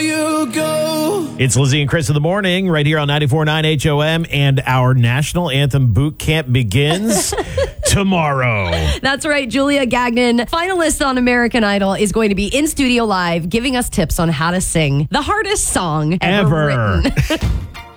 you go. It's Lizzie and Chris in the morning right here on 94.9 HOM, and our national anthem boot camp begins tomorrow. That's right. Julia Gagnon, finalist on American Idol, is going to be in studio live giving us tips on how to sing the hardest song ever written.